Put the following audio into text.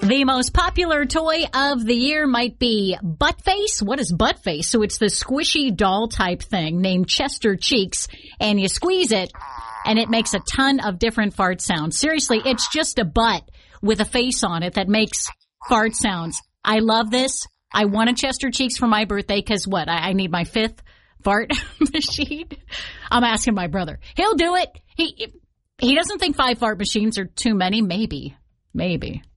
The most popular toy of the year might be Buttface. What is Buttface? So it's the squishy doll type thing named Chester Cheeks, and you squeeze it, and it makes a ton of different fart sounds. Seriously, it's just a butt with a face on it that makes fart sounds. I love this. I want a Chester Cheeks for my birthday because what? I need my 5th fart machine. I'm asking my brother. He'll do it. He doesn't think 5 fart machines are too many. Maybe.